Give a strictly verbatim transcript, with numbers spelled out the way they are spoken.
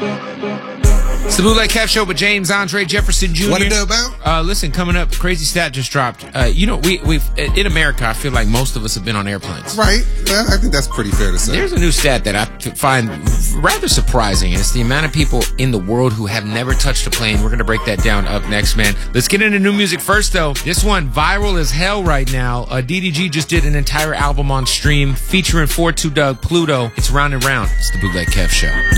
It's the Bootleg Kev Show with James Andre Jefferson Junior What it do about? Uh, listen, coming up, crazy stat just dropped. Uh, you know, we, we've in America, I feel like most of us have been on airplanes. Right. Well, I think that's pretty fair to say. There's a new stat that I find rather surprising, and it's the amount of people in the world who have never touched a plane. We're going to break that down up next, man. Let's get into new music first, though. This one, viral as hell right now. Uh, D D G just did an entire album on stream featuring four two Doug Pluto. It's Round and Round. It's the Bootleg Kev Show.